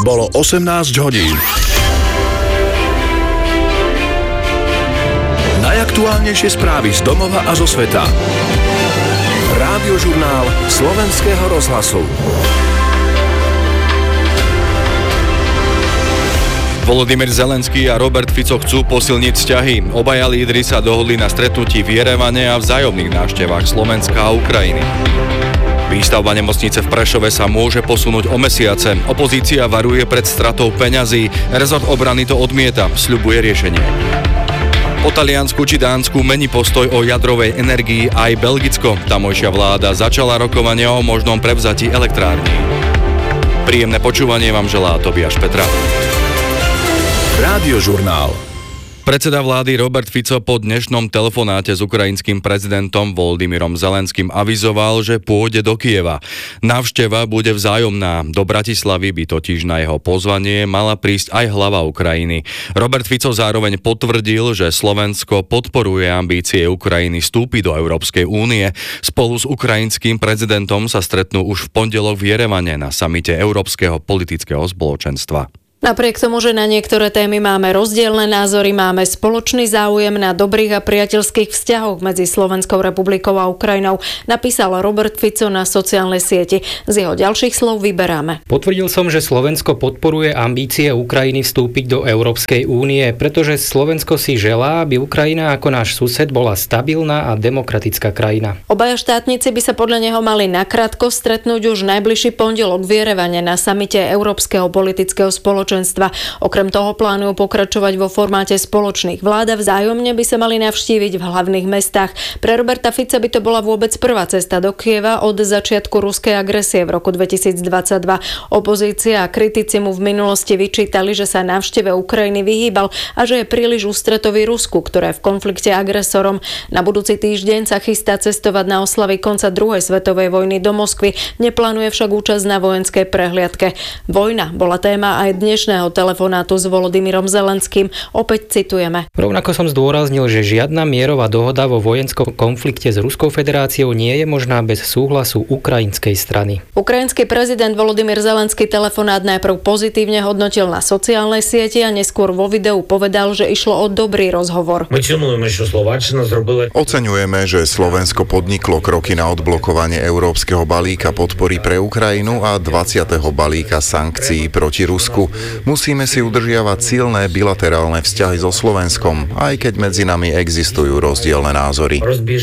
Bolo 18 hodín. Najaktuálnejšie správy z domova a zo sveta. Rádiožurnál Slovenského rozhlasu. Volodymyr Zelenský a Robert Fico chcú posilniť vzťahy. Obaja lídri sa dohodli na stretnutí v Jerevane a vzájomných návštevách Slovenska a Ukrajiny. Výstavba nemocnice v Prešove sa môže posunúť o mesiace. Opozícia varuje pred stratou peňazí. Rezort obrany to odmieta, sľubuje riešenie. Po Taliansku či Dánsku mení postoj o jadrovej energii aj Belgicko. Tamojšia vláda začala rokovanie o možnom prevzatí elektrární. Príjemné počúvanie vám želá Tobiáš Petra. Rádiožurnál. Predseda vlády Robert Fico po dnešnom telefonáte s ukrajinským prezidentom Volodymyrom Zelenským avizoval, že pôjde do Kyjeva. Návšteva bude vzájomná. Do Bratislavy by totiž na jeho pozvanie mala prísť aj hlava Ukrajiny. Robert Fico zároveň potvrdil, že Slovensko podporuje ambície Ukrajiny vstúpiť do Európskej únie. Spolu s ukrajinským prezidentom sa stretnú už v pondelok v Jerevane na samite Európskeho politického spoločenstva. Napriek tomu, že na niektoré témy máme rozdielne názory, máme spoločný záujem na dobrých a priateľských vzťahoch medzi Slovenskou republikou a Ukrajinou, napísal Robert Fico na sociálnej sieti. Z jeho ďalších slov vyberáme. Potvrdil som, že Slovensko podporuje ambície Ukrajiny vstúpiť do Európskej únie, pretože Slovensko si želá, aby Ukrajina ako náš sused bola stabilná a demokratická krajina. Obaja štátnici by sa podľa neho mali nakrátko stretnúť už najbližší pondelok v Jerevane na samite Európskeho politického spoločenstva. Okrem toho plánujú pokračovať vo formáte spoločných vlád a vzájomne by sa mali navštíviť v hlavných mestách. Pre Roberta Fica by to bola vôbec prvá cesta do Kyjeva od začiatku ruskej agresie v roku 2022. Opozícia a kritici mu v minulosti vyčítali, že sa návšteve Ukrajiny vyhýbal a že je príliš ústretový Rusku, ktoré je v konflikte agresorom. Na budúci týždeň sa chystá cestovať na oslavy konca druhej svetovej vojny do Moskvy. Neplánuje však účasť na vojenskej prehliadke. Vojna bola téma aj dnešného telefonátu s Volodymyrom Zelenským. Opäť citujeme. Rovnako som zdôraznil, že žiadna mierová dohoda vo vojenskom konflikte s Ruskou federáciou nie je možná bez súhlasu ukrajinskej strany. Ukrajinský prezident Volodymyr Zelenský telefonát najprv pozitívne hodnotil na sociálnej sieti a neskôr vo videu povedal, že išlo o dobrý rozhovor. Oceňujeme, že Slovensko podniklo kroky na odblokovanie európskeho balíka podpory pre Ukrajinu a 20. balíka sankcií proti Rusku. Musíme si udržiavať silné bilaterálne vzťahy so Slovenskom, aj keď medzi nami existujú rozdielne názory.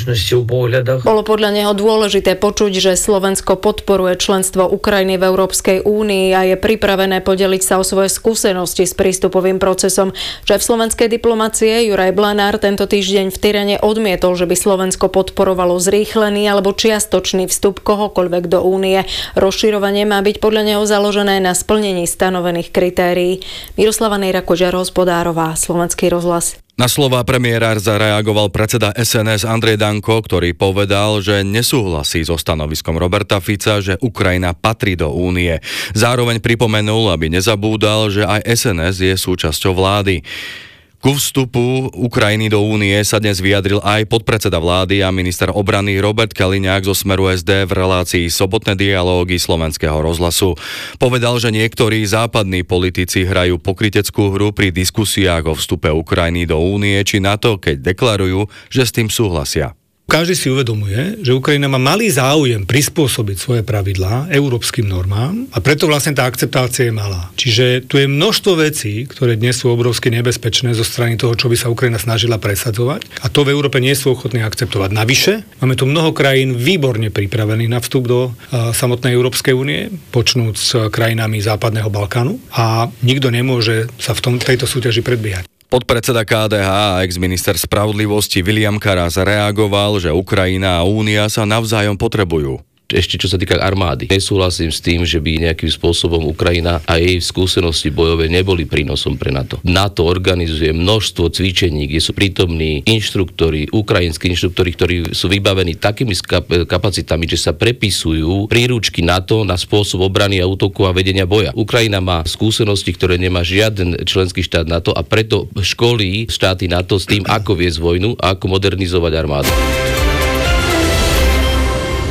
Bolo podľa neho dôležité počuť, že Slovensko podporuje členstvo Ukrajiny v Európskej únii a je pripravené podeliť sa o svoje skúsenosti s prístupovým procesom. Šéf slovenskej diplomacie Juraj Blanár tento týždeň v Tyrane odmietol, že by Slovensko podporovalo zrýchlený alebo čiastočný vstup kohokoľvek do únie. Rozširovanie má byť podľa neho založené na splnení stanovených kritérií. Miroslava Nejra-Kožar, Hospodárová, Slovenský rozhlas. Na slová premiéra zareagoval predseda SNS Andrej Danko, ktorý povedal, že nesúhlasí so stanoviskom Roberta Fica, že Ukrajina patrí do únie. Zároveň pripomenul, aby nezabúdal, že aj SNS je súčasťou vlády. Ku vstupu Ukrajiny do únie sa dnes vyjadril aj podpredseda vlády a minister obrany Robert Kaliňák zo Smeru SD v relácii Sobotné dialógy Slovenského rozhlasu. Povedal, že niektorí západní politici hrajú pokryteckú hru pri diskusiách o vstupe Ukrajiny do únie či NATO, keď deklarujú, že s tým súhlasia. Každý si uvedomuje, že Ukrajina má malý záujem prispôsobiť svoje pravidlá európskym normám a preto vlastne tá akceptácia je malá. Čiže tu je množstvo vecí, ktoré dnes sú obrovsky nebezpečné zo strany toho, čo by sa Ukrajina snažila presadzovať a to v Európe nie sú ochotní akceptovať. Navyše, máme tu mnoho krajín výborne pripravených na vstup do samotnej Európskej únie, počnúc s krajinami Západného Balkánu a nikto nemôže sa v tejto súťaži predbiehať. Podpredseda KDH a ex-minister spravodlivosti William Karas reagoval, že Ukrajina a Únia sa navzájom potrebujú. Ešte čo sa týka armády. Nesúhlasím s tým, že by nejakým spôsobom Ukrajina a jej skúsenosti bojové neboli prínosom pre NATO. NATO organizuje množstvo cvičení, kde sú prítomní inštruktori, ukrajinskí inštruktori, ktorí sú vybavení takými kapacitami, že sa prepisujú príručky NATO na spôsob obrany a útoku a vedenia boja. Ukrajina má skúsenosti, ktoré nemá žiaden členský štát NATO a preto školí štáty NATO s tým, ako viesť vojnu a ako modernizovať armádu.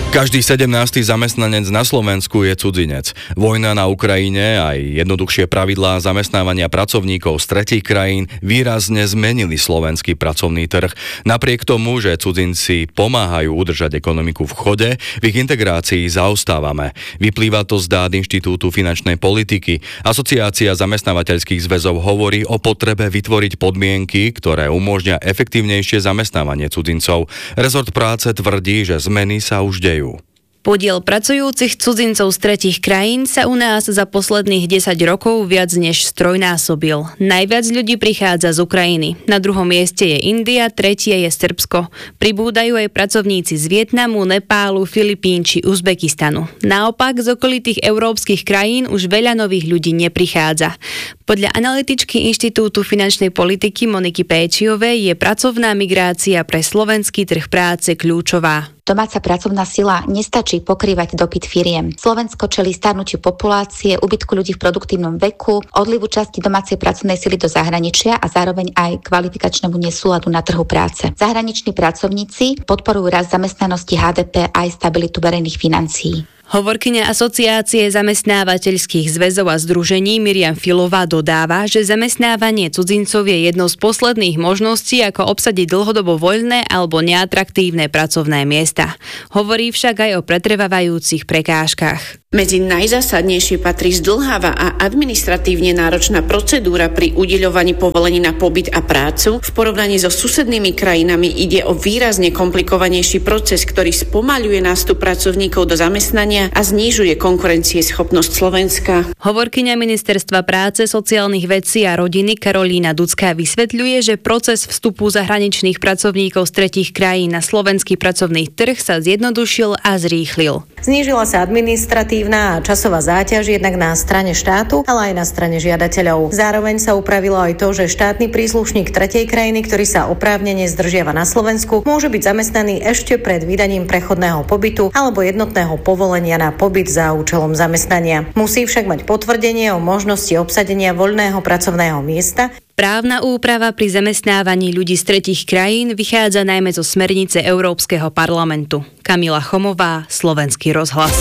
Každý 17. zamestnanec na Slovensku je cudzinec. Vojna na Ukrajine aj jednoduchšie pravidlá zamestnávania pracovníkov z tretích krajín výrazne zmenili slovenský pracovný trh. Napriek tomu, že cudzinci pomáhajú udržať ekonomiku v chode, v ich integrácii zaostávame. Vyplýva to z dát Inštitútu finančnej politiky. Asociácia zamestnávateľských zväzov hovorí o potrebe vytvoriť podmienky, ktoré umožnia efektívnejšie zamestnávanie cudzincov. Rezort práce tvrdí, že zmeny sa už dejú. Podiel pracujúcich cudzincov z tretích krajín sa u nás za posledných 10 rokov viac než strojnásobil. Najviac ľudí prichádza z Ukrajiny. Na druhom mieste je India, tretie je Srbsko. Pribúdajú aj pracovníci z Vietnamu, Nepálu, Filipín či Uzbekistanu. Naopak z okolitých európskych krajín už veľa nových ľudí neprichádza. Podľa analytičky Inštitútu finančnej politiky Moniky Péčiovej je pracovná migrácia pre slovenský trh práce kľúčová. Domáca pracovná sila nestačí pokrývať dopyt firiem. Slovensko čelí starnutiu populácie, úbytku ľudí v produktívnom veku, odlivu časti domácej pracovnej sily do zahraničia a zároveň aj kvalifikačnému nesúladu na trhu práce. Zahraniční pracovníci podporujú rast zamestnanosti HDP aj stabilitu verejných financií. Hovorkyňa Asociácie zamestnávateľských zväzov a združení Miriam Filová dodáva, že zamestnávanie cudzincov je jednou z posledných možností, ako obsadiť dlhodobo voľné alebo neatraktívne pracovné miesta. Hovorí však aj o pretrvávajúcich prekážkach. Medzi najzásadnejšie patrí zdĺhavá a administratívne náročná procedúra pri udeľovaní povolení na pobyt a prácu. V porovnaní so susednými krajinami ide o výrazne komplikovanejší proces, ktorý spomaľuje nástup pracovníkov do zamestnania a znižuje konkurencieschopnosť Slovenska. Hovorkyňa Ministerstva práce, sociálnych vecí a rodiny Karolína Ducká vysvetľuje, že proces vstupu zahraničných pracovníkov z tretích krajín na slovenský pracovný trh sa zjednodušil a zrýchlil. Znížila sa administratívna a časová záťaž jednak na strane štátu, ale aj na strane žiadateľov. Zároveň sa upravilo aj to, že štátny príslušník tretej krajiny, ktorý sa oprávnene zdržiava na Slovensku, môže byť zamestnaný ešte pred vydaním prechodného pobytu alebo jednotného povolenia na pobyt za účelom zamestnania. Musí však mať potvrdenie o možnosti obsadenia voľného pracovného miesta. Právna úprava pri zamestnávaní ľudí z tretích krajín vychádza najmä zo smernice Európskeho parlamentu. Kamila Chomová, Slovenský rozhlas.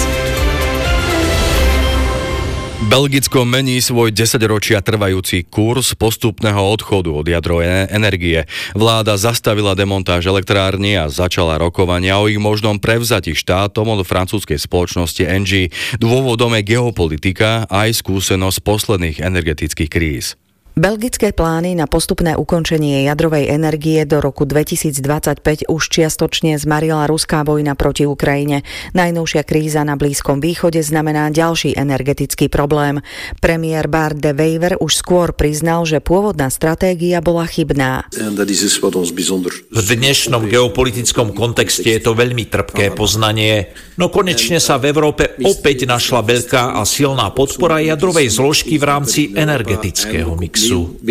Belgicko mení svoj 10 ročia trvajúci kurz postupného odchodu od jadrovej energie. Vláda zastavila demontáž elektrárny a začala rokovania o ich možnom prevzati štátom od francúzskej spoločnosti Engie. Dôvodom je geopolitika a aj skúsenosť posledných energetických kríz. Belgické plány na postupné ukončenie jadrovej energie do roku 2025 už čiastočne zmarila ruská vojna proti Ukrajine. Najnovšia kríza na Blízkom východe znamená ďalší energetický problém. Premiér Bart de Wever už skôr priznal, že pôvodná stratégia bola chybná. V dnešnom geopolitickom kontexte je to veľmi trpké poznanie, no konečne sa v Európe opäť našla veľká a silná podpora jadrovej zložky v rámci energetického mixu.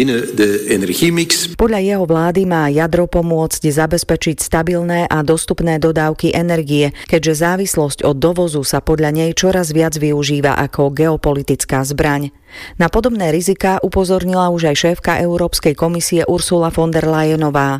Podľa jeho vlády má jadro pomôcť zabezpečiť stabilné a dostupné dodávky energie, keďže závislosť od dovozu sa podľa nej čoraz viac využíva ako geopolitická zbraň. Na podobné riziká upozornila už aj šéfka Európskej komisie Ursula von der Leyenová.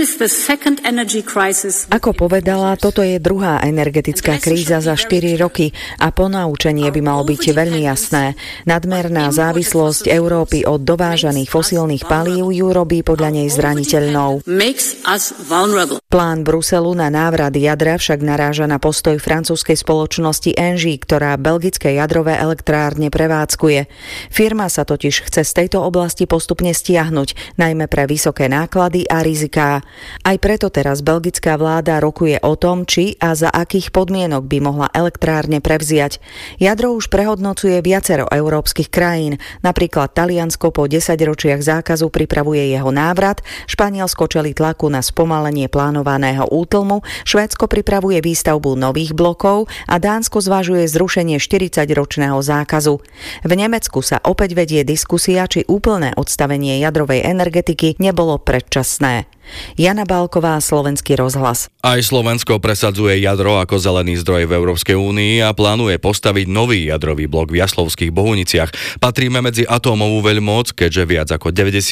Ako povedala, toto je druhá energetická kríza za 4 roky a ponaučenie by malo byť veľmi jasné. Nadmerná závislosť Európy od dovážaných fosílnych palív ju robí podľa nej zraniteľnou. Plán Bruselu na návrat jadra však naráža na postoj francúzskej spoločnosti Engie, ktorá belgické jadrové elektrárne prevádzkuje. Firma sa totiž chce z tejto oblasti postupne stiahnuť, najmä pre vysoké náklady a riziká. Aj preto teraz belgická vláda rokuje o tom, či a za akých podmienok by mohla elektrárne prevziať. Jadro už prehodnocuje viacero európskych krajín, napríklad Taliansko po 10 ročiach zákazu pripravuje jeho návrat, Španielsko čelí tlaku na spomalenie plánovaného útlmu, Švédsko pripravuje výstavbu nových blokov a Dánsko zvažuje zrušenie 40-ročného zákazu. V Nemecku sa opäť vedie diskusia, či úplné odstavenie jadrovej energetiky nebolo predčasné. Jana Bálková, Slovenský rozhlas. Aj Slovensko presadzuje jadro ako zelený zdroj v Európskej únii a plánuje postaviť nový jadrový blok v Jaslovských Bohuniciach. Patríme medzi atómovú veľmoc, keďže viac ako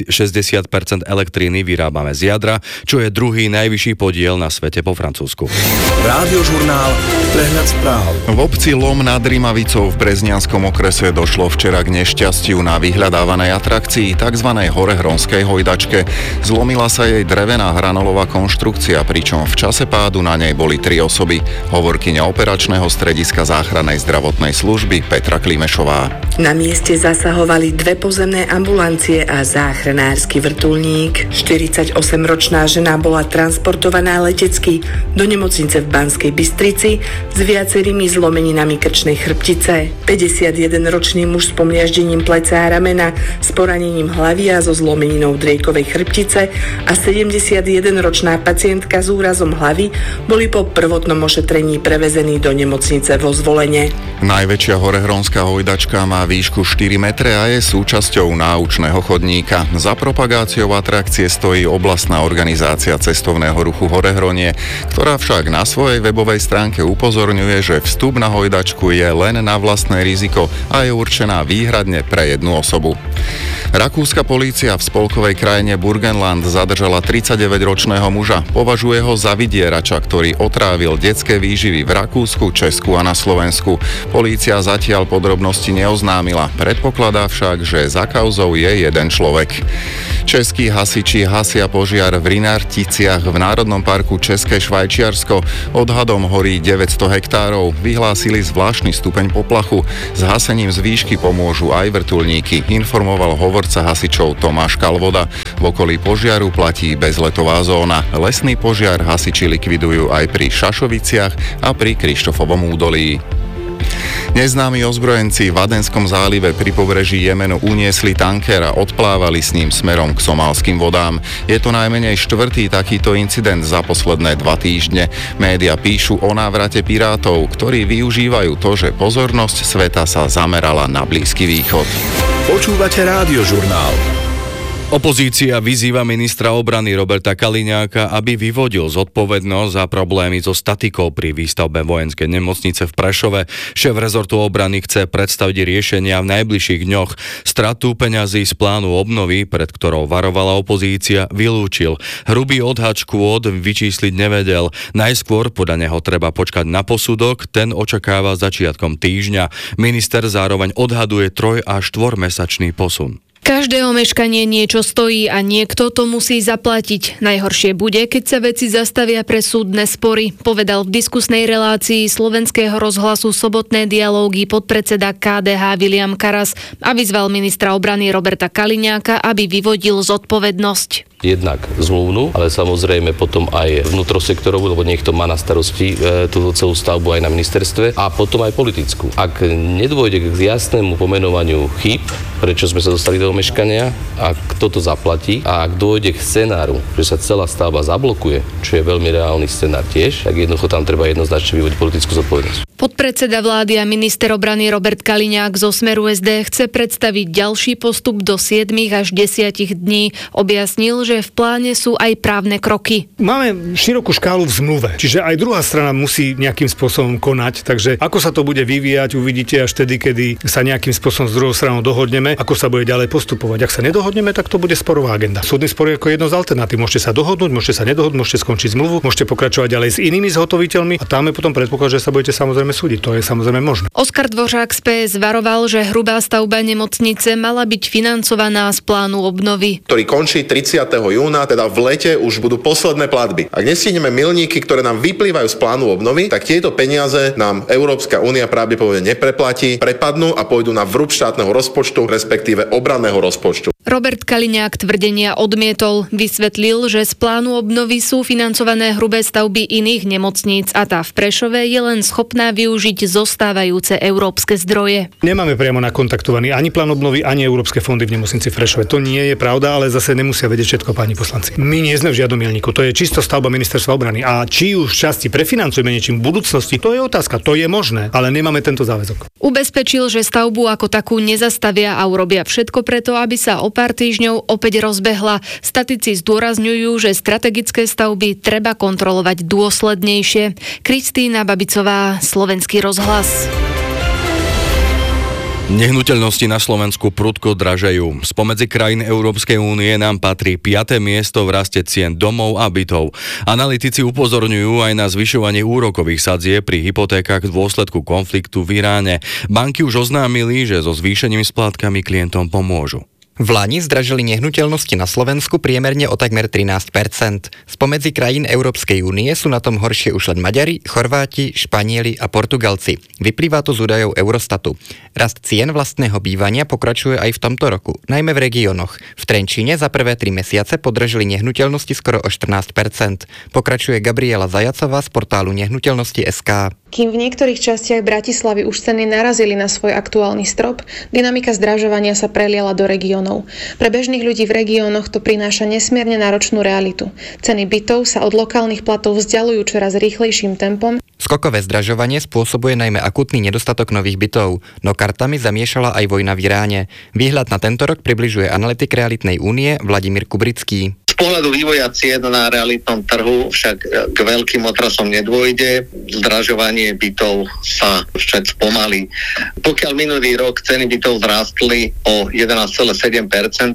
60% elektriny vyrábame z jadra, čo je druhý najvyšší podiel na svete po Francúzsku. Rádiožurnál Prehľad správ. V obci Lom nad Rimavicou v Breznianskom okrese došlo včera k nešťastiu na vyhľadávanej atrakcii tzv. Horehronskej hojdačke. Zlomila sa jej drevená hranolová konštrukcia, pričom v čase pádu na nej boli 3 osoby. Hovorkyňa operačného strediska záchrannej zdravotnej služby Petra Klimešová. Na mieste zasahovali 2 pozemné ambulancie a záchranársky vrtuľník. 48-ročná žena bola transportovaná letecky do nemocnice v Banskej Bystrici s viacerými zlomeninami krčnej chrbtice. 51-ročný muž s pomliaždením pleca a ramena, s poranením hlavy a so zlomeninou driejkovej chrbtice a 71-ročná pacientka s úrazom hlavy boli po prvotnom ošetrení prevezení do nemocnice vo Zvolene. Najväčšia horehronská hojdačka má výšku 4 metre a je súčasťou náučného chodníka. Za propagáciou atrakcie stojí oblastná organizácia cestovného ruchu Horehronie, ktorá však na svojej webovej stránke upozorňuje, že vstup na hojdačku je len na vlastné riziko a je určená výhradne pre jednu osobu. Rakúska polícia v spolkovej krajine Burgenland zadržala 39-ročného muža. Považuje ho za vydierača, ktorý otrávil detské výživy v Rakúsku, Česku a na Slovensku. Polícia zatiaľ podrobnosti neoznámila. Predpokladá však, že za kauzou je jeden človek. Českí hasiči hasia požiar v Rinarticiach v Národnom parku České Švajčiarsko. Odhadom horí 900 hektárov. Vyhlásili zvláštny stupeň poplachu. S hasením z výšky pomôžu aj vrtuľníky, informoval hovorca hasičov Tomáš Kalvoda. V okolí požiaru platí bezletová zóna. Lesný požiar hasiči likvidujú aj pri Šašoviciach a pri Krištofovom údolí. Neznámi ozbrojenci v Adenskom zálive pri pobreží Jemenu uniesli tanker a odplávali s ním smerom k somálskym vodám. Je to najmenej 4. takýto incident za posledné 2 týždne. Média píšu o návrate pirátov, ktorí využívajú to, že pozornosť sveta sa zamerala na Blízky východ. Počúvate Rádiožurnál. Opozícia vyzýva ministra obrany Roberta Kaliňáka, aby vyvodil zodpovednosť za problémy so statikou pri výstavbe vojenskej nemocnice v Prešove. Šéf rezortu obrany chce predstaviť riešenia v najbližších dňoch. Stratu peňazí z plánu obnovy, pred ktorou varovala opozícia, vylúčil. Hrubý odhad škôd vyčísliť nevedel. Najskôr podľa neho treba počkať na posudok, ten očakáva začiatkom týždňa. Minister zároveň odhaduje 3- až 4-mesačný posun. Každé omeškanie niečo stojí a niekto to musí zaplatiť. Najhoršie bude, keď sa veci zastavia pre súdne spory, povedal v diskusnej relácii Slovenského rozhlasu Sobotné dialógy podpredseda KDH Viliam Karas a vyzval ministra obrany Roberta Kaliňáka, aby vyvodil zodpovednosť. Jednak zmluvnú, ale samozrejme potom aj vnútrosektorovú, lebo niekto má na starosti túto celú stavbu aj na ministerstve, a potom aj politickú. Ak nedôjde k jasnému pomenovaniu chýb, prečo sme sa dostali do omeškania, a kto to zaplatí, a ak dôjde k scenáru, že sa celá stavba zablokuje, čo je veľmi reálny scenár tiež, tak jednoducho tam treba jednoznačne vyvodiť politickú zodpovednosť. Podpredseda vlády a minister obrany Robert Kaliňák zo Smeru SD chce predstaviť ďalší postup do 7 až 10 dní. Objasnil, že v pláne sú aj právne kroky. Máme širokú škálu v zmluve, čiže aj druhá strana musí nejakým spôsobom konať, takže ako sa to bude vyvíjať, uvidíte až tedy, kedy sa nejakým spôsobom s druhou stranou dohodneme, ako sa bude ďalej postupovať. Ak sa nedohodneme, tak to bude sporová agenda. Súdny spor je ako jedno z alternatív. Môžete sa dohodnúť, môžete sa nedohodnúť, môžete skončiť zmluvu, môžete pokračovať ďalej s inými zhotoviteľmi a tam je potom predpoklad, že sa budete samozrejme súdiť. To je samozrejme možné. Oskar Dvořák z PS varoval, že hrubá stavba nemocnice mala byť financovaná z plánu obnovy, ktorý končí 30. júna, teda v lete už budú posledné platby. Ak nestihneme milníky, ktoré nám vyplývajú z plánu obnovy, tak tieto peniaze nám Európska únia pravdepodobne nepreplatí, prepadnú a pôjdu na vrúb štátneho rozpočtu, respektíve obranného rozpočtu. Robert Kaliňák tvrdenia odmietol. Vysvetlil, že z plánu obnovy sú financované hrubé stavby iných nemocníc a tá v Prešove je len schopná využiť zostávajúce európske zdroje. Nemáme priamo nakontaktovaný ani plán obnovy, ani európske fondy v nemocnici v Prešove. To nie je pravda, ale zase nemusia vedieť všetko páni poslanci. My nie sme v žiadnom milníku. To je čisto stavba ministerstva obrany. A či už časti prefinancujeme niečím v budúcnosti, to je otázka, to je možné, ale nemáme tento záväzok. Ubezpečil, že stavbu ako takú nezastavia a urobia všetko preto, aby sa pár týždňov opäť rozbehla. Statici zdôrazňujú, že strategické stavby treba kontrolovať dôslednejšie. Kristína Babicová, Slovenský rozhlas. Nehnuteľnosti na Slovensku prudko dražejú. Spomedzi krajín Európskej únie nám patrí 5. miesto v raste cien domov a bytov. Analytici upozorňujú aj na zvyšovanie úrokových sadzieb pri hypotékach v dôsledku konfliktu v Iráne. Banky už oznámili, že so zvýšením splátkami klientom pomôžu. V lani zdražili nehnuteľnosti na Slovensku priemerne o takmer 13%. Spomedzi krajín Európskej únie sú na tom horšie už len Maďari, Chorváti, Španieli a Portugalci. Vyplýva to z údajov Eurostatu. Rast cien vlastného bývania pokračuje aj v tomto roku, najmä v regiónoch. V Trenčíne za prvé 3 mesiace podržili nehnuteľnosti skoro o 14%. Pokračuje Gabriela Zajacová z portálu Nehnuteľnosti.sk. Kým v niektorých častiach Bratislavy už ceny narazili na svoj aktuálny strop, dynamika zdražovania sa preliala do regiónov. Pre bežných ľudí v regiónoch to prináša nesmierne náročnú realitu. Ceny bytov sa od lokálnych platov vzdialujú čoraz rýchlejším tempom. Skokové zdražovanie spôsobuje najmä akútny nedostatok nových bytov, no kartami zamiešala aj vojna v Iráne. Výhľad na tento rok približuje analytik Realitnej únie Vladimír Kubrický. Z pohľadu vývoja cien na realitnom trhu však k veľkým otrasom nedôjde. Zdražovanie bytov sa však spomalí. Pokiaľ minulý rok ceny bytov zrástli o 11,7%,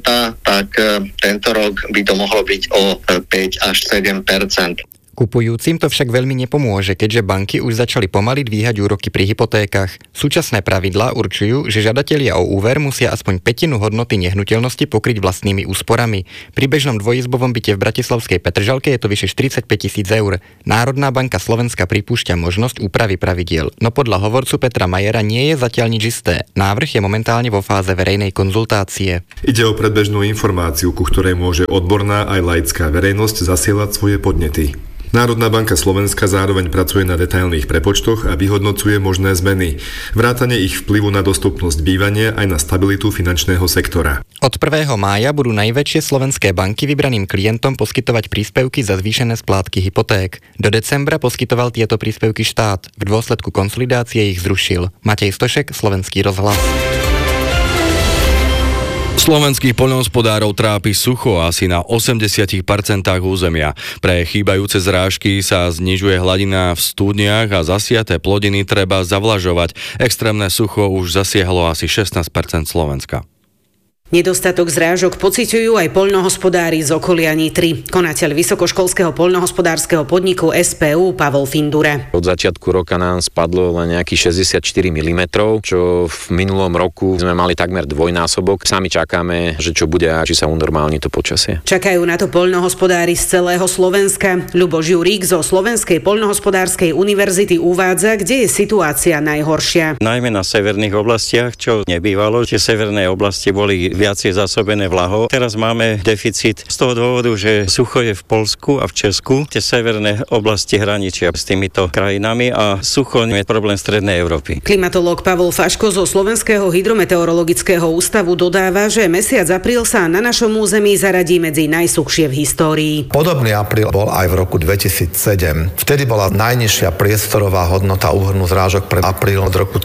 tak tento rok by to mohlo byť o 5 až 7%. Kupujúcim to však veľmi nepomôže, keďže banky už začali pomaly dvíhať úroky pri hypotékach. Súčasné pravidlá určujú, že žiadatelia o úver musia aspoň 1/5 hodnoty nehnuteľnosti pokryť vlastnými úsporami. Pri bežnom dvojizbovom byte v bratislavskej Petržalke je to vyše 45 000 eur. Národná banka Slovenska pripúšťa možnosť úpravy pravidiel, no podľa hovorcu Petra Majera nie je zatiaľ nič isté. Návrh je momentálne vo fáze verejnej konzultácie. Ide o predbežnú informáciu, ku ktorej môže odborná aj laická verejnosť zasielať svoje podnety. Národná banka Slovenska zároveň pracuje na detailných prepočtoch a vyhodnocuje možné zmeny, vrátane ich vplyvu na dostupnosť bývania aj na stabilitu finančného sektora. Od 1. mája budú najväčšie slovenské banky vybraným klientom poskytovať príspevky za zvýšené splátky hypoték. Do decembra poskytoval tieto príspevky štát, v dôsledku konsolidácie ich zrušil. Matej Stošek, Slovenský rozhlas. Slovenských poľnohospodárov trápi sucho asi na 80% územia. Pre chýbajúce zrážky sa znižuje hladina v studniach a zasiaté plodiny treba zavlažovať. Extrémne sucho už zasiahlo asi 16% Slovenska. Nedostatok zrážok pociťujú aj poľnohospodári z okolia Nitry. Konateľ vysokoškolského poľnohospodárskeho podniku SPU Pavol Findura. Od začiatku roka nám spadlo len nejakých 64 mm, čo v minulom roku sme mali takmer dvojnásobok. Sami čakáme, že čo bude a či sa unormálni to počasie. Čakajú na to poľnohospodári z celého Slovenska. Ľuboš Jurík zo Slovenskej poľnohospodárskej univerzity uvádza, kde je situácia najhoršia. Najmä na severných oblastiach, čo nebývalo. Tie severné oblasti boli viacej zásobené vlahou. Teraz máme deficit z toho dôvodu, že sucho je v Poľsku a v Česku. Tie severné oblasti hraničia s týmito krajinami a sucho je problém strednej Európy. Klimatológ Pavol Faško zo Slovenského hydrometeorologického ústavu dodáva, že mesiac apríl sa na našom území zaradí medzi najsuchšie v histórii. Podobný apríl bol aj v roku 2007. Vtedy bola najnižšia priestorová hodnota úhrnu zrážok pre apríl od roku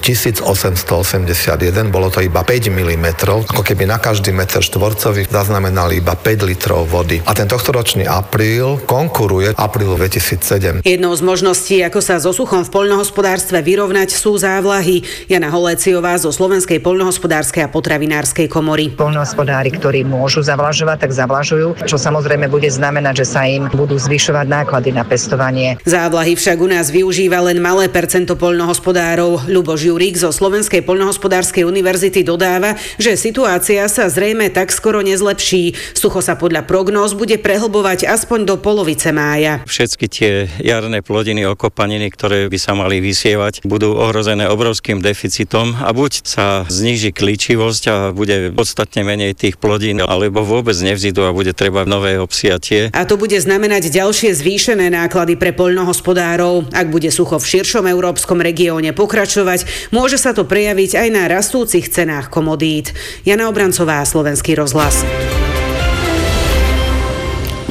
1881. Bolo to iba 5 mm, ako keby na každý meter štvorcový zaznamenali iba 5 litrov vody. A ten tohtoročný apríl konkuruje aprílu 2007. Jednou z možností, ako sa so suchom v poľnohospodárstve vyrovnať, sú závlahy. Jana Holéciová zo Slovenskej poľnohospodárskej a potravinárskej komory. Poľnohospodári, ktorí môžu zavlažovať, tak zavlažujú, čo samozrejme bude znamenať, že sa im budú zvyšovať náklady na pestovanie. Závlahy však u nás využíva len malé percento poľnohospodárov. Ľuboš Jurík zo Slovenskej poľnohospodárskej univerzity dodáva, že situácia sa zrejme tak skoro nezlepší. Sucho sa podľa prognóz bude prehlbovať aspoň do polovice mája. Všetky tie jarné plodiny, okopaniny, ktoré by sa mali vysievať, budú ohrozené obrovským deficitom a buď sa zníži klíčivosť a bude podstatne menej tých plodín, alebo vôbec nevzídu a bude treba nové obsiatie. A to bude znamenať ďalšie zvýšené náklady pre poľnohospodárov. Ak bude sucho v širšom európskom regióne pokračovať, môže sa to prejaviť aj na rastúcich cenách komodít. Jana Obrancová, Slovenský rozhlas.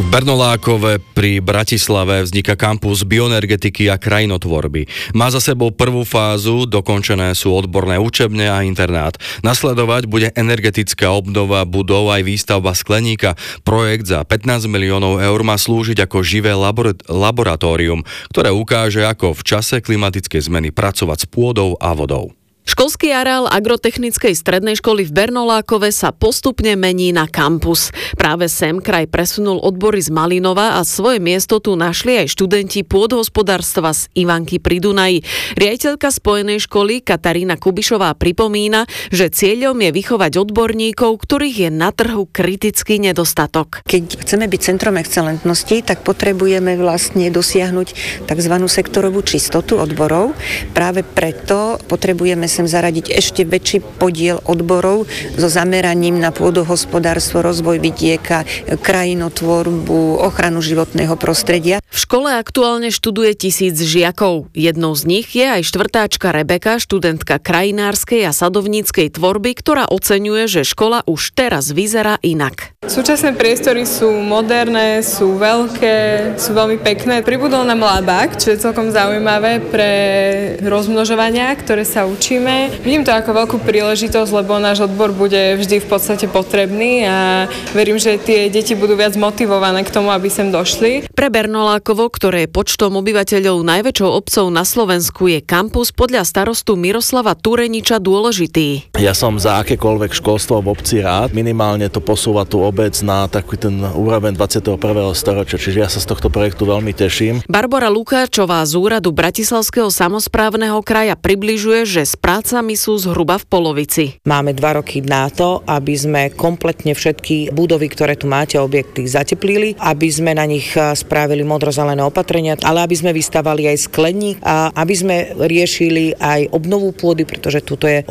V Bernolákove pri Bratislave vzniká kampus bioenergetiky a krajinotvorby. Má za sebou prvú fázu, dokončené sú odborné učebne a internát. Nasledovať bude energetická obnova budov aj výstavba skleníka. Projekt za 15 miliónov eur má slúžiť ako živé laboratórium, ktoré ukáže, ako v čase klimatickej zmeny pracovať s pôdou a vodou. Školský areál agrotechnickej strednej školy v Bernolákove sa postupne mení na kampus. Práve sem kraj presunul odbory z Malinova a svoje miesto tu našli aj študenti pôdohospodárstva z Ivanky pri Dunaji. Riaditeľka spojenej školy Katarína Kubišová pripomína, že cieľom je vychovať odborníkov, ktorých je na trhu kritický nedostatok. Keď chceme byť centrom excelentnosti, tak potrebujeme vlastne dosiahnuť tzv. Sektorovú čistotu odborov. Práve preto potrebujeme sem zaradiť ešte väčší podiel odborov so zameraním na pôdohospodárstvo, rozvoj vidieka, krajinotvorbu, ochranu životného prostredia. V škole aktuálne študuje 1000 žiakov. Jednou z nich je aj štvrtáčka Rebeka, študentka krajinárskej a sadovníckej tvorby, ktorá oceňuje, že škola už teraz vyzerá inak. Súčasné priestory sú moderné, sú veľké, sú veľmi pekné. Pribudol nám labák, čo je celkom zaujímavé pre rozmnožovania, ktoré sa učíme. Vidím to ako veľkú príležitosť, lebo náš odbor bude vždy v podstate potrebný a verím, že tie deti budú viac motivované k tomu, aby sem došli. Pre Bernolákovo, ktoré je počtom obyvateľov najväčšou obcov na Slovensku, je kampus podľa starostu Miroslava Tureniča dôležitý. Ja som za akékoľvek školstvo v obci rád. Minimálne to posúva tú obec na taký ten úroveň 21. storočia, čiže ja sa z tohto projektu veľmi teším. Barbara Lukáčová z úradu Bratislavského samosprávneho kraja približuje, že s prácami sú zhruba v polovici. Máme 2 roky na to, aby sme kompletne všetky budovy, ktoré tu máte, objekty zateplili, aby sme na nich spravili modrozelené opatrenia, ale aby sme vystavali aj skleník a aby sme riešili aj obnovu pôdy, pretože tuto je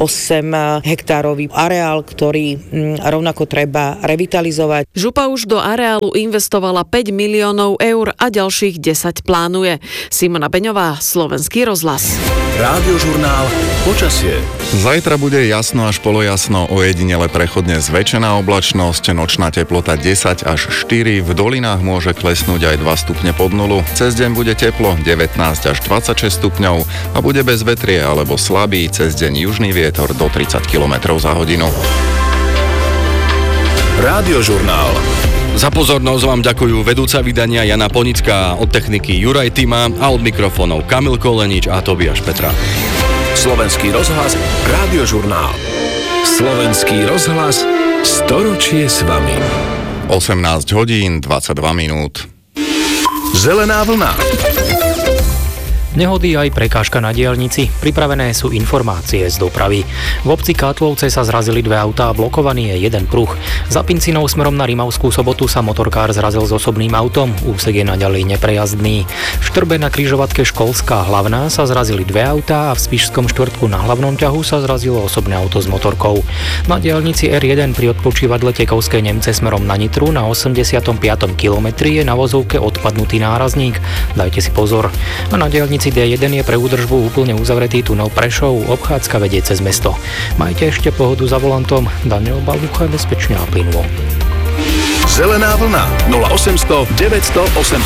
8 hektárový areál, ktorý rovnako treba revitalizovať. Župa už do areálu investovala 5 miliónov eur a ďalších 10 plánuje. Simona Beňová, Slovenský rozhlas. Rádiožurnál Počasie. Zajtra bude jasno až polojasno, ojedinele prechodne zväčšená oblačnosť, nočná teplota 10 až 4, v dolinách môže klesnúť aj 2 stupne pod nulu. Cez deň bude teplo 19 až 26 stupňov a bude bez vetrie alebo slabý, cez deň južný vietor do 30 km za hodinu. Rádiožurnál. Za pozornosť vám ďakujú vedúca vydania Jana Ponická, od techniky Juraj Tima a od mikrofónov Kamil Kolenič a Tobiáš Petra. Slovenský rozhlas, Rádiožurnál. Slovenský rozhlas, storočie s vami. 18 hodín, 22 minút. Zelená vlna. Nehody aj prekážka na diaľnici. Pripravené sú informácie z dopravy. V obci Kátlovce sa zrazili 2 autá a blokovaný je jeden pruh. Za Pincinou smerom na Rimavskú Sobotu sa motorkár zrazil s osobným autom. Úsek je naďalej neprejazdný. V Štrbe na križovatke Školská hlavná sa zrazili 2 autá a v Spišskom štvrtku na hlavnom ťahu sa zrazilo osobné auto s motorkou. Na diaľnici R1 pri odpočívadle Tekovské Nemce smerom na Nitru na 85. kilometri je na vozovke odpadnutý nárazník. Dajte si pozor. A na diaľnici D1 je pre údržbu úplne uzavretý tunel Prešov, obchádzka vedie cez mesto. Majte ešte pohodu za volantom. Daniel Balducha, bezpečne a plynulo. Zelená vlna 0800 900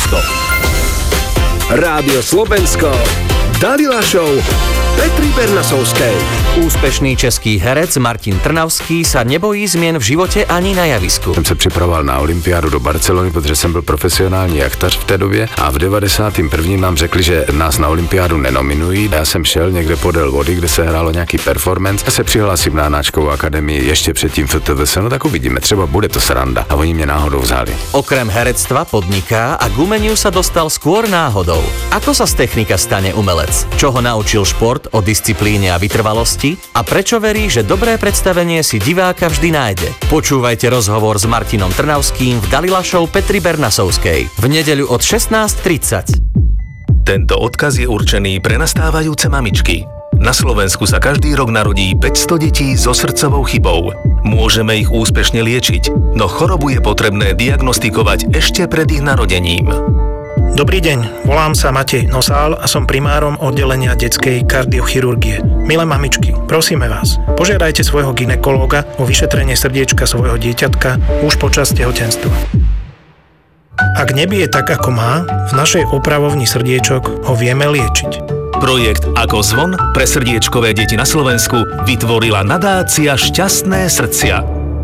800. Rádio Slovensko, Dalila Show, Petri Bernasovskej. Úspešný český herec Martin Trnavský sa nebojí zmien v životě ani na javisku. Jsem se připravoval na olympiádu do Barcelony, protože jsem byl profesionální jachtař v té době a v 91. nám řekli, že nás na olympiádu nenominují. Já jsem šel někde podél vody, kde se hrálo nějaký performance a se přihlásím na Anáčkovou akademii ještě předtím FTVS, no tak uvidíme, třeba bude to sranda a oni mě náhodou vzali. Okrem herectva podniká a k umeniu sa dostal skôr náhodou. Ako sa z technika stane umelec? Čo ho naučil šport o disciplíne a vytrvalosti? A prečo verí, že dobré predstavenie si diváka vždy nájde? Počúvajte rozhovor s Martinom Trnavským v Dalila Show Petri Bernasovskej v nedeľu od 16:30. Tento odkaz je určený pre nastávajúce mamičky. Na Slovensku sa každý rok narodí 500 detí so srdcovou chybou. Môžeme ich úspešne liečiť, no chorobu je potrebné diagnostikovať ešte pred ich narodením. Dobrý deň, volám sa Matej Nosál a som primárom oddelenia detskej kardiochirurgie. Milé mamičky, prosíme vás, požiadajte svojho gynekológa o vyšetrenie srdiečka svojho dieťatka už počas tehotenstva. Ak nebije tak, ako má, v našej opravovni srdiečok ho vieme liečiť. Projekt Ako zvon pre srdiečkové deti na Slovensku vytvorila nadácia Šťastné srdcia.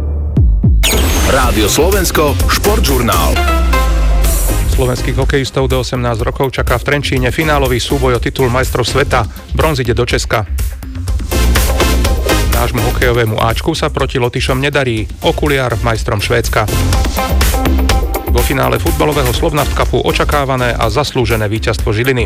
Rádio Slovensko, športžurnál. Slovenských hokejistov do 18 rokov čaká v Trenčíne finálový súboj o titul majstrov sveta. Bronz ide do Česka. Nášmu hokejovému Ačku sa proti Lotyšom nedarí. Okuliar majstrom Švédska. Vo finále futbalového Slovnaft Cupu očakávané a zaslúžené víťazstvo Žiliny.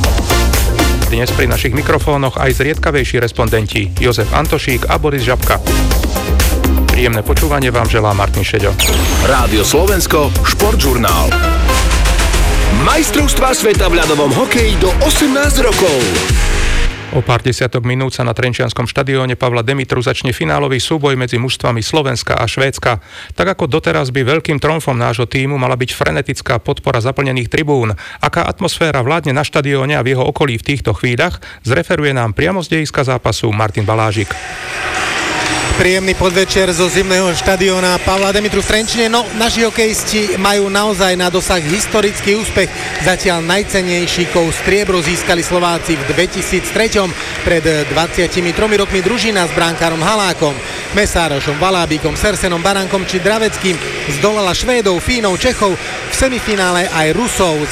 Dnes pri našich mikrofónoch aj zriedkavejší respondenti Jozef Antošík a Boris Žabka. Príjemné počúvanie vám želá Martin Šeďo. Rádio Slovensko, športžurnál. Majstrovstvá sveta v ľadovom hokeji do 18 rokov. O pár desiatok minút sa na trenčianskom štadióne Pavla Demitru začne finálový súboj medzi mužstvami Slovenska a Švédska. Tak ako doteraz by veľkým tromfom nášho tímu mala byť frenetická podpora zaplnených tribún. Aká atmosféra vládne na štadióne a v jeho okolí v týchto chvíľach, zreferuje nám priamo z dejiska zápasu Martin Balážik. Príjemný podvečer zo zimného štadióna Pavla Demitru v Trenčine. No, naši hokejisti majú naozaj na dosah historický úspech. Zatiaľ najcennejší kov striebro získali Slováci v 2003. Pred 23 rokmi družina s brankárom Halákom, Mesárošom, Valábikom, Sersenom, Barankom či Draveckým zdolala Švédov, Fínov, Čechov, v semifinále aj Rusov s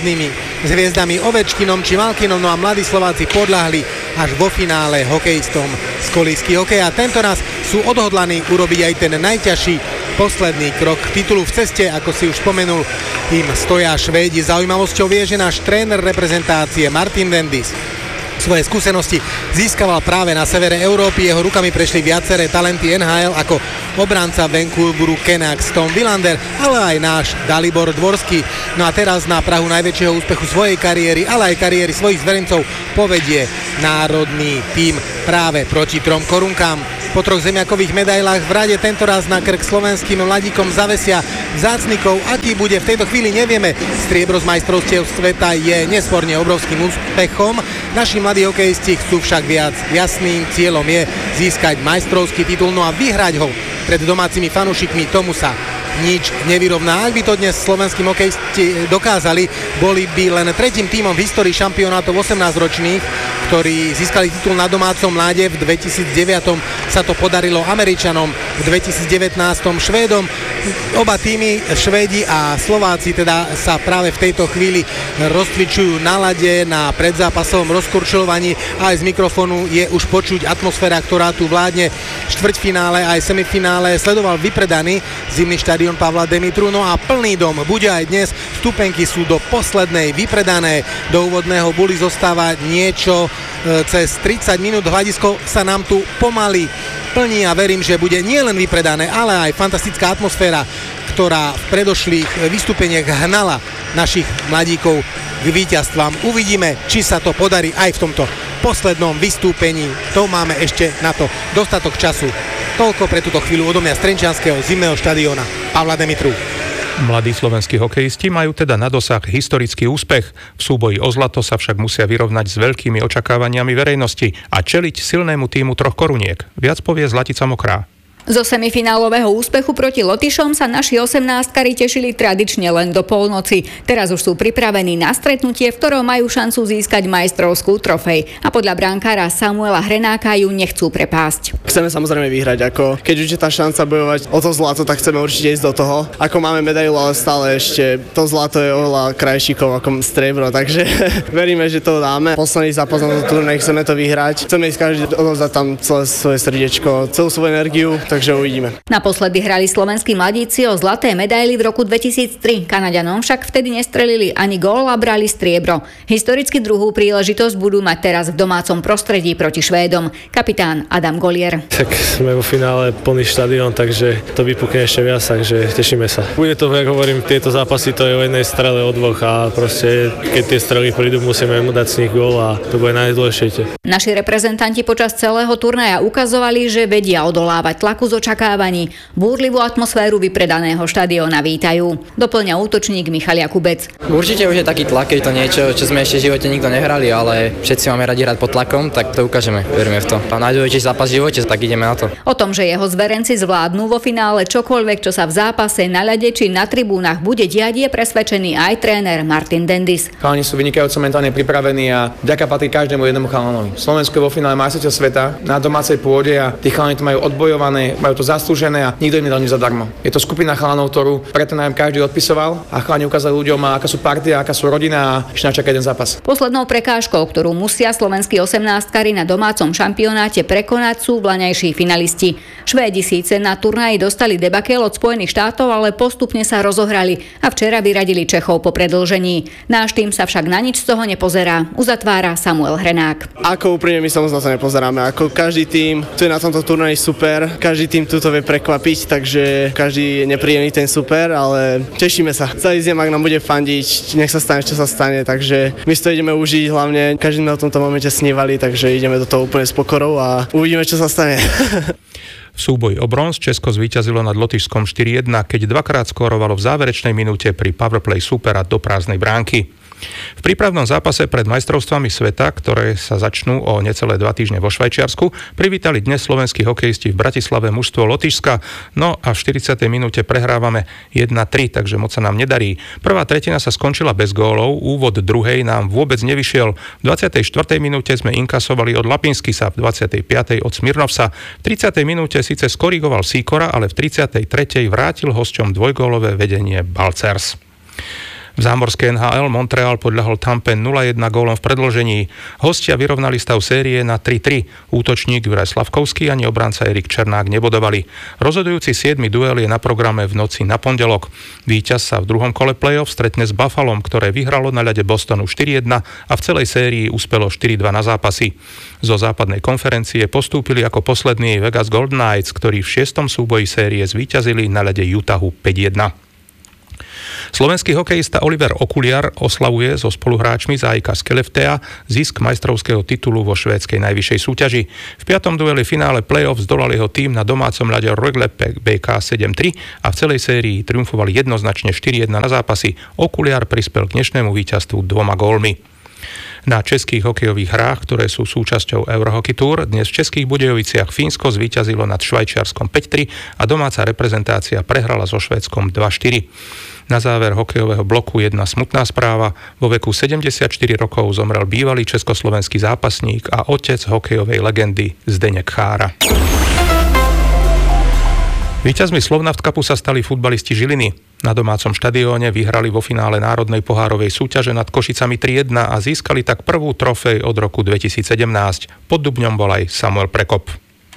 hviezdami Ovečkinom či Malkinom, no a mladí Slováci podľahli až vo finále hokejistom z kolísky hokeja. Tentoraz sú odhodlaní urobiť aj ten najťažší posledný krok k titulu. V ceste, ako si už spomenul, im stoja Švédi. Zaujímavosťou je, že náš tréner reprezentácie Martin Vendis svoje skúsenosti získaval práve na severe Európy. Jeho rukami prešli viaceré talenty NHL ako obranca Vancouveru Canucks Tom Willander, ale aj náš Dalibor Dvorský. No a teraz na prahu najväčšieho úspechu svojej kariéry, ale aj kariéry svojich zverencov povedie národný tím práve proti 3 korunkám. Po 3 zemiakových medailách v rade tentoraz na krk slovenským mladíkom zavesia vzácnikov. Aký bude v tejto chvíli, nevieme. Striebro z majstrovstiev sveta je nesporne obrovským úspechom. Naši mladí hokejisti chcú však viac. Jasným cieľom je získať majstrovský titul, no a vyhrať ho pred domácimi fanúšikmi, tomu sa nič nevyrovná. Ak by to dnes slovenskí hokejisti dokázali, boli by len 3. tímom v histórii šampionátov 18-ročných, ktorí získali titul na domácom ľade. V 2009 sa to podarilo Američanom, v 2019 Švédom. Oba týmy, Švédi a Slováci, teda sa práve v tejto chvíli rozcvičujú na ľade, na predzápasovom rozkurčľovaní. Aj z mikrofónu je už počuť atmosféra, ktorá tu vládne. Štvrťfinále aj semifinále sledoval vypredaný zimný štadión Pavla Demitru, no a plný dom bude aj dnes. Vstupenky sú do poslednej vypredané. Do úvodného buly zostáva niečo cez 30 minút. Hľadisko sa nám tu pomaly plní a verím, že bude nielen vypredané, ale aj fantastická atmosféra, ktorá v predošlých vystúpeniach hnala našich mladíkov k víťazstvám. Uvidíme, či sa to podarí aj v tomto poslednom vystúpení. To máme ešte na to dostatok času. Toľko pre túto chvíľu odo mňa z trenčianskeho zimného štadióna Pavla Demitru. Mladí slovenskí hokejisti majú teda na dosah historický úspech. V súboji o zlato sa však musia vyrovnať s veľkými očakávaniami verejnosti a čeliť silnému tímu 3 koruniek. Viac povie Zlatica Mokrá. Zo semifinálového úspechu proti Lotyšom sa naši 18-kari tešili tradične len do polnoci. Teraz už sú pripravení na stretnutie, v ktorom majú šancu získať majstrovskú trofej. A podľa brankára Samuela Hrenáka ju nechcú prepásť. Chceme samozrejme vyhrať, keď už je tá šanca bojovať o to zlato, tak chceme určite ísť do toho. Ako máme medailu, ale stále ešte to zlato je oveľa krajšíkov ako striebro, takže veríme, že to dáme. Posledný zápas na turnej, chceme to vyhrať. Chceme ísť každý odovzdať tam celé svoje srdiečko, celú svoju energiu. Takže uvidíme. Naposledy hrali slovenskí mladíci o zlaté medaily v roku 2003. Kanaďanom však vtedy nestrelili ani gól a brali striebro. Historicky druhú príležitosť budú mať teraz v domácom prostredí proti Švédom. Kapitán Adam Golier. Tak sme vo finále plný štadión, takže to vypukne ešte viac, takže tešíme sa. Bude to, ako hovorím, tieto zápasy to je o jednej strele, o dvoch a proste keď tie strely prídu, musíme mu dať z nich gól a to bude najdôležitejšie. Naši reprezentanti počas celého turnaja ukazovali, že vedia odolávať tlaku z očakávaní. Búrlivú atmosféru vypredaného štadióna vítajú. Doplňa útočník Michal Jakubec. Určite už je taký tlak, keď to niečo, čo sme ešte v živote nikto nehrali, ale všetci máme radi hrať pod tlakom, tak to ukážeme, veríme v to. A najdôležitejší zápas v živote, tak ideme na to. O tom, že jeho zverenci zvládnu vo finále čokoľvek, čo sa v zápase na ľade či na tribúnach bude diať, je presvedčený aj tréner Martin Dendis. Chalani sú vynikajúco mentálne pripravení a vďaka patrí každému jednému chalanovi. Slovensko je vo finále majstrovstiev sveta na domácej pôde a tí chalani to majú odbojované, majú to zaslúžené a nikto im nedal nič zadarmo. Je to skupina chalanov, ktorú preto nám každý odpisoval a chalani ukázali ľuďom, aká sú partia, aká sú rodina a ešte nás čaká jeden zápas. Poslednou prekážkou, ktorú musia slovenskí 18-kari na domácom šampionáte prekonať, sú vlaňajší finalisti. Švédi síce na turnaji dostali debakel od Spojených štátov, ale postupne sa rozohrali a včera vyradili Čechov po predĺžení. Náš tým sa však na nič z toho nepozerá, uzatvára Samuel Hrenák. Ako úprimne my sa moc na to nepozeráme, ako každý tým, tu je na tomto turnaji super, každý tým tuto vie prekvapiť, takže každý je nepríjemný ten super, ale tešíme sa. Celý Zemak nám bude fandiť, nech sa stane, čo sa stane, takže my si to ideme užiť, hlavne každý sme o tomto momente snívali, takže ideme do toho úplne s pokorou a uvidíme, čo sa stane. V súboji o bronz Česko zvíťazilo nad Lotyšskom 4-1, keď dvakrát skórovalo v záverečnej minúte pri powerplay supera do prázdnej bránky. V prípravnom zápase pred majstrovstvami sveta, ktoré sa začnú o necelé 2 týždne vo Švajčiarsku, privítali dnes slovenskí hokejisti v Bratislave mužstvo Lotyšska, no a v 40. minúte prehrávame 1-3, takže moc sa nám nedarí. Prvá tretina sa skončila bez gólov, úvod druhej nám vôbec nevyšiel. V 24. minúte sme inkasovali od Lapinskisa, v 25. od Smirnovsa. V 30. minúte síce skorigoval Sýkora, ale v 33. vrátil hosťom dvojgólové vedenie Balcers. V zámorskej NHL Montreal podľahol Tampe 0-1 gólom v predĺžení. Hostia vyrovnali stav série na 3-3. Útočník Juraj Slavkovský ani obranca Erik Černák nebodovali. Rozhodujúci 7. duel je na programe v noci na pondelok. Víťaz sa v druhom kole play-off stretne s Buffalom, ktoré vyhralo na ľade Bostonu 4-1 a v celej sérii uspelo 4-2 na zápasy. Zo západnej konferencie postúpili ako poslední Vegas Golden Knights, ktorí v 6. súboji série zvíťazili na ľade Utahu 5-1. Slovenský hokejista Oliver Okuliar oslavuje so spoluhráčmi z AIK Skellefteå zisk majstrovského titulu vo švédskej najvyššej súťaži. V 5. dueli finále play-off zdolal jeho tým na domácom ľade Rögle BK 7-3 a v celej sérii triumfovali jednoznačne 4-1 na zápasy. Okuliar prispel k dnešnému víťazstvu 2 gólmi. Na českých hokejových hrách, ktoré sú súčasťou Eurohockey Tour, dnes v Českých Budejoviciach Fínsko zvíťazilo nad Švajčiarskom 5-3 a domáca reprezentácia prehrala so Švédskom 2-4. Na záver hokejového bloku jedna smutná správa. Vo veku 74 rokov zomrel bývalý československý zápasník a otec hokejovej legendy Zdeněk Chára. Víťazmi Slovnaft Cupu sa stali futbalisti Žiliny. Na domácom štadióne vyhrali vo finále národnej pohárovej súťaže nad Košicami 3-1 a získali tak prvú trofej od roku 2017. Pod Dubňom bol aj Samuel Prekop.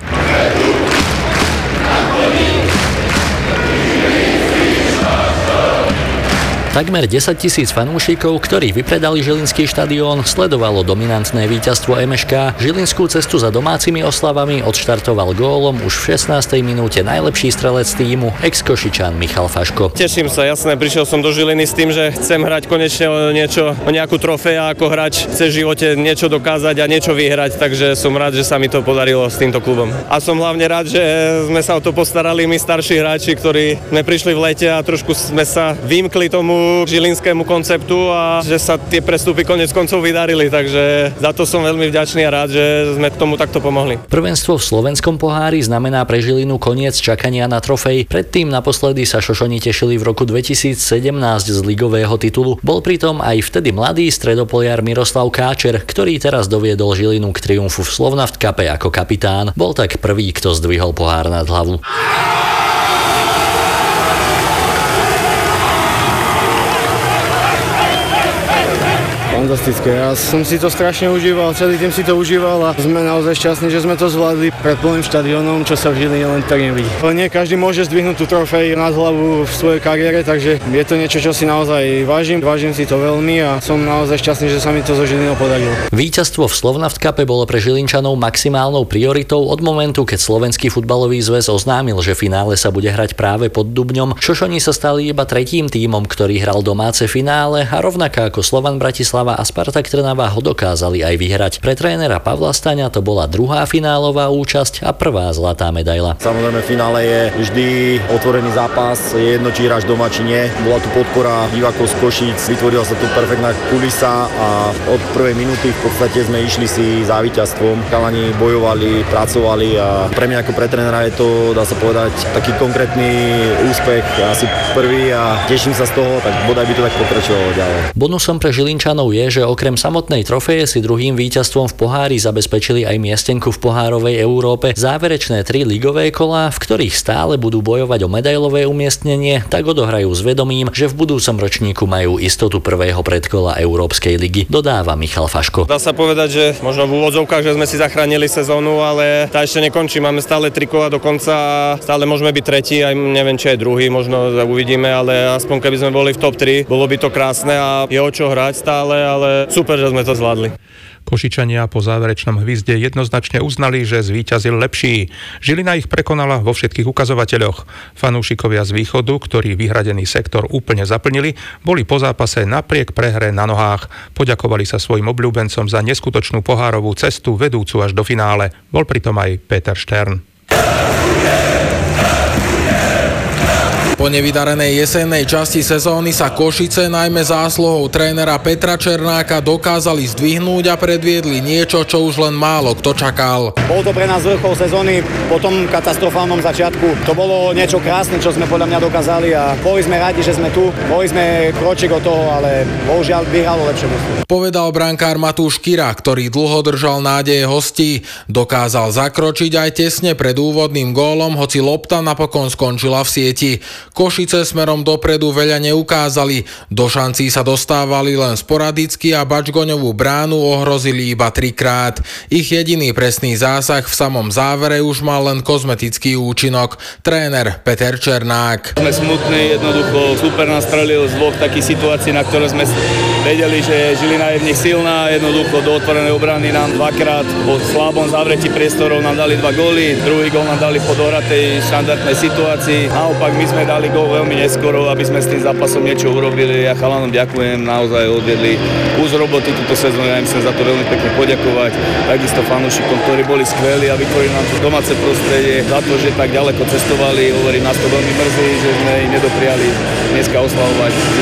Takmer 10 000 fanúšikov, ktorí vypredali Žilinský štadión, sledovalo dominantné víťazstvo MŠK. Žilinskú cestu za domácimi oslavami odštartoval gólom už v 16. minúte najlepší strelec tímu, ex-Košičan Michal Faško. Teším sa, jasné, prišiel som do Žiliny s tým, že chcem hrať konečne o nejakú trofej a ako hráč chce v živote niečo dokázať a niečo vyhrať, takže som rád, že sa mi to podarilo s týmto klubom. A som hlavne rád, že sme sa o to postarali my starší hráči, ktorí sme prišli v lete a trošku sme sa vymkli tomu žilinskému konceptu a že sa tie prestupy konec koncov vydarili, takže za to som veľmi vďačný a rád, že sme k tomu takto pomohli. Prvenstvo v slovenskom pohári znamená pre Žilinu koniec čakania na trofej. Predtým naposledy sa Šošoni tešili v roku 2017 z ligového titulu. Bol pritom aj vtedy mladý stredopoliar Miroslav Káčer, ktorý teraz doviedol Žilinu k triumfu v Slovnaft Cupe ako kapitán. Bol tak prvý, kto zdvihol pohár nad hlavu. Fantastické. Ja som si to strašne užíval, celý tým si to užíval a sme naozaj šťastní, že sme to zvládli pred plným štadiónom, čo sa v Žiline len tak nevidí. Nie každý môže zdvihnúť tú trofej nad hlavu v svojej kariére, takže je to niečo, čo si naozaj vážim. Vážim si to veľmi a som naozaj šťastný, že sa mi to so Žilinou podarilo. Víťazstvo v Slovnaft Cupe bolo pre Žilinčanov maximálnou prioritou od momentu, keď Slovenský futbalový zväz oznámil, že finále sa bude hrať práve pod Dubňom. Šošoni sa stali iba tretím tímom, ktorý hral domáce finále a rovnako ako Slovan Bratislava a Spartak Trnava ho dokázali aj vyhrať. Pre trénera Pavla Staňa to bola druhá finálová účasť a prvá zlatá medaila. Samozrejme, v finále je vždy otvorený zápas, je jedno, či hráš doma, či nie. Bola tu podpora divákov z Košíc, vytvorila sa tu perfektná kulisa a od prvej minúty v podstate sme išli si za víťazstvom. Chalani bojovali, pracovali a pre mňa ako pre trénera je to, dá sa povedať, taký konkrétny úspech, asi prvý a teším sa z toho, tak bodaj by to tak pokračovalo ďalej. Bonusom pre Žilinčanov je, že okrem samotnej trofeje si druhým víťazstvom v pohári zabezpečili aj miestenku v pohárovej Európe, záverečné 3 ligové kolá, v ktorých stále budú bojovať o medailové umiestnenie, tak odohrajú s vedomím, že v budúcom ročníku majú istotu prvého predkola Európskej ligy, dodáva Michal Faško. Dá sa povedať, že možno v úvodzovkách, že sme si zachránili sezónu, ale tá ešte nekončí. Máme stále 3 kola do konca a stále môžeme byť tretí, aj neviem, či aj druhý, možno uvidíme, ale aspoň keby sme boli v top 3, bolo by to krásne a je o čo hrať stále, ale super, že sme to zvládli. Košičania po záverečnom hvizde jednoznačne uznali, že zvíťazil lepší. Žilina ich prekonala vo všetkých ukazovateľoch. Fanúšikovia z východu, ktorí vyhradený sektor úplne zaplnili, boli po zápase napriek prehre na nohách. Poďakovali sa svojim obľúbencom za neskutočnú pohárovú cestu vedúcu až do finále. Bol pritom aj Peter Štern. Po nevydarenej jesennej časti sezóny sa Košice najmä zásluhou trénera Petra Černáka dokázali zdvihnúť a predviedli niečo, čo už len málo kto čakal. Bol to pre nás vrchol sezóny po tom katastrofálnom začiatku. To bolo niečo krásne, čo sme podľa mňa dokázali a boli sme radi, že sme tu. Boli sme kročík od toho, ale bohužiaľ vyhralo lepšie mužstvo. Povedal brankár Matúš Kira, ktorý dlho držal nádeje hostí. Dokázal zakročiť aj tesne pred úvodným gólom, hoci lopta napokon skončila v sieti. Košice smerom dopredu veľa neukázali. Do šancí sa dostávali len sporadicky a Bačgoňovú bránu ohrozili iba 3-krát. Ich jediný presný zásah v samom závere už mal len kozmetický účinok. Tréner Peter Černák. Sme smutní, jednoducho super nastrelil z dvoch takých situácií, na ktoré sme vedeli, že Žilina je v nich silná. Jednoducho do otvorenej obrany nám dvakrát po slabom zavretí priestorov nám dali 2 góly. Druhý gól nám dali po dohratej štandardnej situácii. Naopak my sme dali gól veľmi neskoro, aby sme s tým zápasom niečo urobili. Ja chalanom ďakujem, naozaj odviedli kus roboty túto sezónu, ja im chcem za to veľmi pekne poďakovať. Takisto fanúšikom, ktorí boli skvelí a vytvorili nám to domáce prostredie, za to, že tak ďaleko cestovali. Hovorím, nás to veľmi mrzí, že sme im nedopriali dneska oslavovať